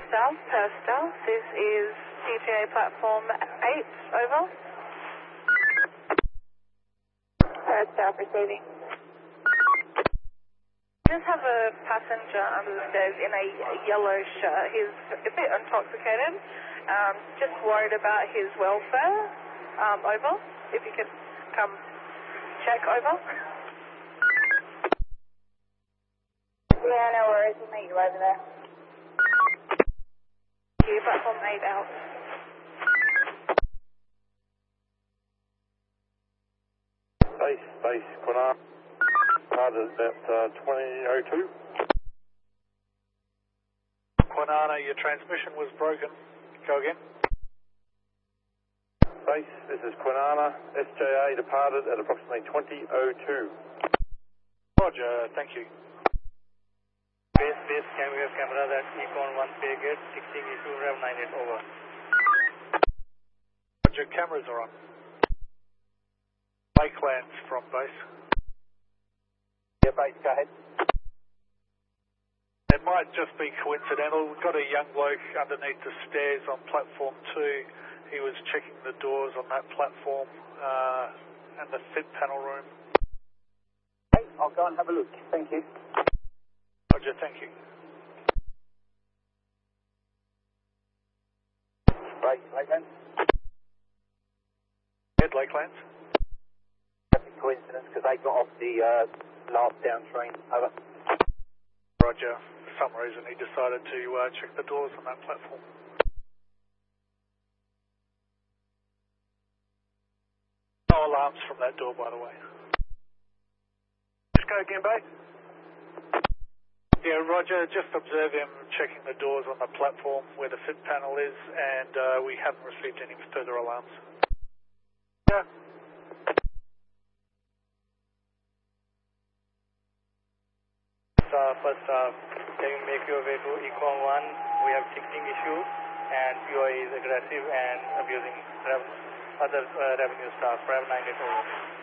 Perstal. This is CTA platform 8, over. Perstal receiving. Just have a passenger under the stairs in a yellow shirt. He's a bit intoxicated. Just worried about his welfare. Over. If you could come check, over. Yeah, no worries. We'll meet you over there. Thank you. Platform 8 out. Base, Quinana. Departed at 2002. Quinana, your transmission was broken. Go again. Base, this is Quinana. SJA departed at approximately 2002. Roger, thank you. Base, can we have camera at Econ 1 pay gate, 16 issue, Rev 98, over. Roger, cameras are on. Lakelands from base. Yeah, base, go ahead. It might just be coincidental. We've got a young bloke underneath the stairs on platform 2. He was checking the doors on that platform and the fit panel room. Okay, I'll go and have a look. Thank you. Roger, thank you. Base, Lakelands. Head Lakelands. Coincidence because they got off the last down train. Over. Roger. For some reason he decided to check the doors on that platform. No alarms from that door, by the way. Just go again, base. Yeah, Roger, just observe him checking the doors on the platform where the fit panel is, and we haven't received any further alarms. Yeah. First, can you make your way to Econ 1? We have ticketing issue, and POI is aggressive and abusing other revenue staff. Rev 98, over.